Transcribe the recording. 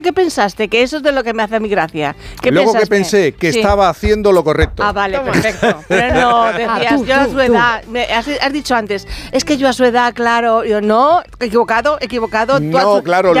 ¿Qué pensaste? Que eso es de lo que me hace mi gracia. Luego que pensé que estaba haciendo lo correcto. Ah, vale, perfecto. Pero no, decías, yo a su edad, has dicho antes, es que yo a su edad, claro, yo no, equivocado. No, claro.